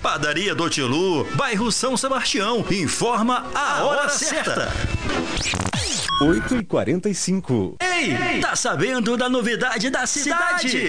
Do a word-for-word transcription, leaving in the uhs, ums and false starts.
Padaria do Tilu, bairro São Sebastião. Informa a hora certa. oito e quarenta e cinco. Ei, tá sabendo da novidade da cidade?